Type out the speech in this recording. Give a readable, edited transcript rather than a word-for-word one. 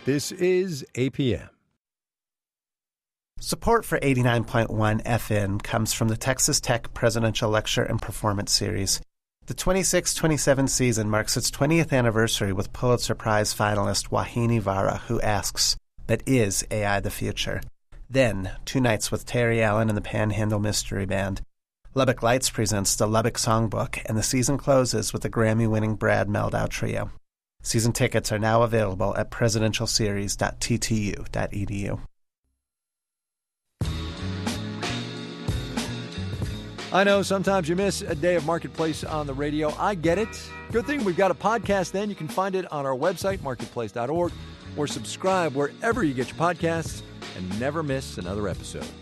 This is APM. Support for 89.1 FM comes from the Texas Tech Presidential Lecture and Performance Series. The 26-27 season marks its 20th anniversary with Pulitzer Prize finalist Wahini Vara, who asks, "But is AI the future?" Then, 2 nights with Terry Allen and the Panhandle Mystery Band. Lubbock Lights presents the Lubbock Songbook, and the season closes with the Grammy-winning Brad Meldau Trio. Season tickets are now available at presidentialseries.ttu.edu. I know sometimes you miss a day of Marketplace on the radio. I get it. Good thing we've got a podcast then. You can find it on our website, marketplace.org, or subscribe wherever you get your podcasts and never miss another episode.